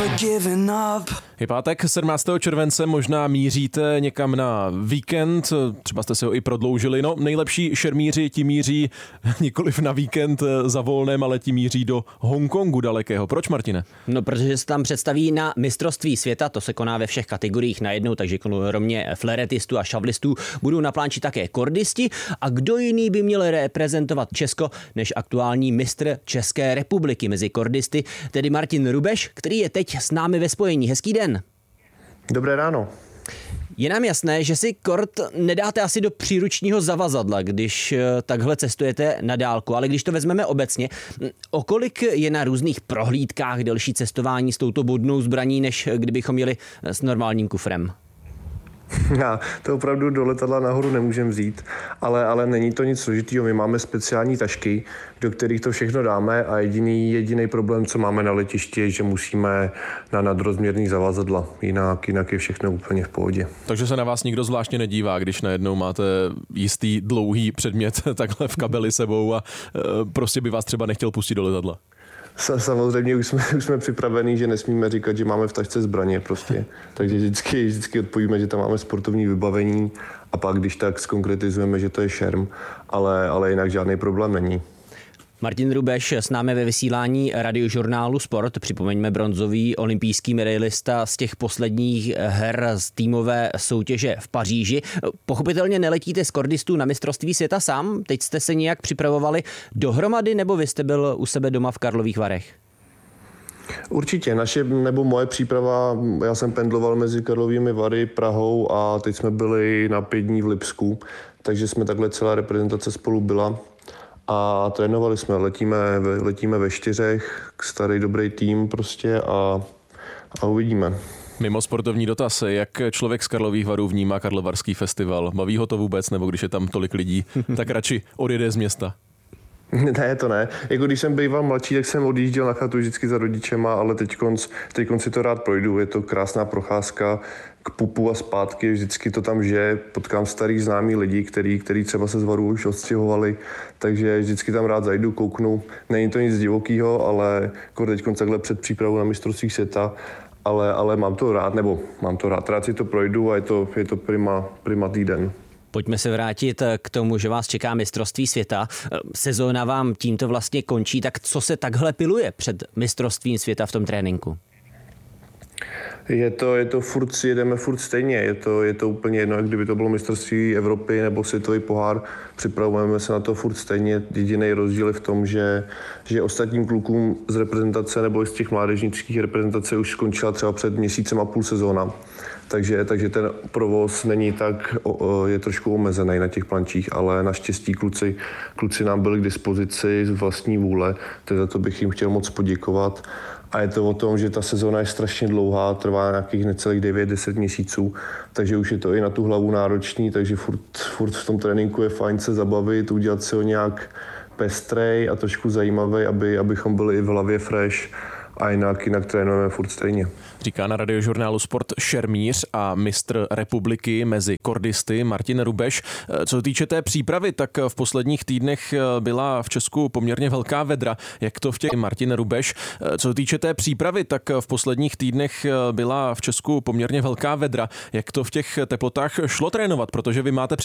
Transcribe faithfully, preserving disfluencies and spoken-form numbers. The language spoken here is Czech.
Je pátek sedmnáctého července, možná míříte někam na víkend, třeba jste si ho i prodloužili. No, nejlepší šermíři ti míří nikoliv na víkend za volnem, ale ti míří do Hongkongu dalekého. Proč, Martine? No, protože se tam představí na mistrovství světa, to se koná ve všech kategoriích najednou, takže kromě fleretistů a šavlistů budou na plánči také kordisti. A kdo jiný by měl reprezentovat Česko než aktuální mistr České republiky mezi kordisty, tedy Martin Rubeš, který je teď s námi ve spojení. Hezký den. Dobré ráno. Je nám jasné, že si kort nedáte asi do příručního zavazadla, když takhle cestujete na dálku, ale když to vezmeme obecně, o kolik je na různých prohlídkách delší cestování s touto bodnou zbraní, než kdybychom jeli s normálním kufrem? Já to opravdu do letadla nahoru nemůžeme vzít, ale, ale není to nic složitýho. My máme speciální tašky, do kterých to všechno dáme a jediný, jediný problém, co máme na letišti, je, že musíme na nadrozměrný zavazadla. Jinak, jinak je všechno úplně v pohodě. Takže se na vás nikdo zvláštně nedívá, když najednou máte jistý dlouhý předmět takhle v kabeli sebou a e, prostě by vás třeba nechtěl pustit do letadla. Samozřejmě už jsme, už jsme připravení, že nesmíme říkat, že máme v tašce zbraně prostě. Takže vždycky, vždycky odpovíme, že tam máme sportovní vybavení a pak když tak zkonkretizujeme, že to je šerm, ale, ale jinak žádný problém není. Martin Rubeš s námi ve vysílání radiožurnálu Sport. Připomeňme bronzový olympijský medailista z těch posledních her z týmové soutěže v Paříži. Pochopitelně neletíte z kordistů na mistrovství světa sám? Teď jste se nějak připravovali dohromady, nebo vy jste byl u sebe doma v Karlových Varech? Určitě, naše nebo moje příprava, já jsem pendloval mezi Karlovými Vary, Prahou a teď jsme byli na pět dní v Lipsku, takže jsme takhle celá reprezentace spolu byla. A trénovali jsme, letíme, letíme ve čtyřech, starý dobrý tým prostě a, a uvidíme. Mimo sportovní dotaz, jak člověk z Karlových Varů vnímá Karlovarský festival? Baví ho to vůbec, nebo když je tam tolik lidí, tak radši odjede z města? Ne, to ne. Jako když jsem býval mladší, tak jsem odjížděl na chatu vždycky za rodičema, ale teďkonc, teďkonc si to rád projdu. Je to krásná procházka k pupu a zpátky, vždycky to tam žije. Potkám starý známý lidi, který, který třeba se z Varu už odstěhovali, takže vždycky tam rád zajdu, kouknu. Není to nic divokýho, ale jako teďkonc takhle před přípravou na mistrovství světa, ale, ale mám to rád, nebo mám to rád, rád si to projdu a je to, je to prima, prima týden. Pojďme se vrátit k tomu, že vás čeká mistrovství světa. Sezóna vám tímto vlastně končí, tak co se takhle piluje před mistrovstvím světa v tom tréninku? Je to, je to furt, jedeme furt stejně, je to, je to úplně jedno, jak kdyby to bylo mistrovství Evropy nebo světový pohár, připravujeme se na to furt stejně, jediný rozdíl je v tom, že, že ostatním klukům z reprezentace nebo z těch mládežnických reprezentace už skončila třeba před měsícem a půl sezóna. Takže, takže ten provoz není tak, je trošku omezený na těch plančích, ale naštěstí kluci, kluci nám byli k dispozici z vlastní vůle, tedy za to bych jim chtěl moc poděkovat. A je to o tom, že ta sezóna je strašně dlouhá, trvá nějakých necelých devět deset měsíců, takže už je to i na tu hlavu náročný, takže furt, furt v tom tréninku je fajn se zabavit, udělat si ho nějak pestrej a trošku zajímavý, aby, abychom byli i v hlavě fresh. A jinak, jinak trénujeme furt stejně. Říká na radiožurnálu Sport šermíř a mistr republiky mezi kordisty Martin Rubeš. Co se týče té přípravy, tak v posledních týdnech byla v Česku poměrně velká vedra. Jak to v těch Martin Rubeš? Co se týče té přípravy, tak v posledních týdnech byla v Česku poměrně velká vedra. Jak to v těch teplotách šlo trénovat? Protože vy máte při